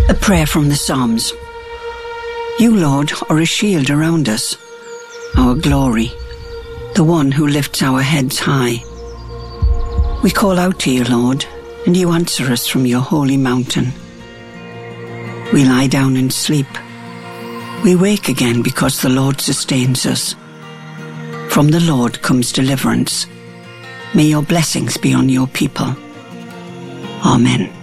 A prayer from the Psalms. You, Lord, are a shield around us, our glory, the one who lifts our heads high. We call out to you, Lord, and you answer us from your holy mountain. We lie down and sleep. We wake again because the Lord sustains us. From the Lord comes deliverance. May your blessings be on your people. Amen.